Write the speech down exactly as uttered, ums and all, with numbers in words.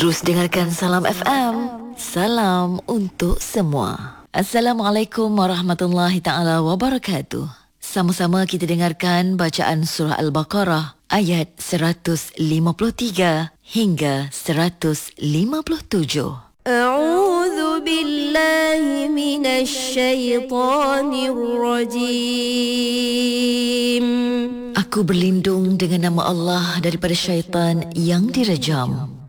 Terus dengarkan Salam F M. Salam untuk semua. Assalamualaikum warahmatullahi taala wabarakatuh. Sama-sama kita dengarkan bacaan surah Al-Baqarah ayat seratus lima puluh tiga hingga seratus lima puluh tujuh. A'udzu billahi minasy syaithanir rajim. Aku berlindung dengan nama Allah daripada syaitan yang direjam.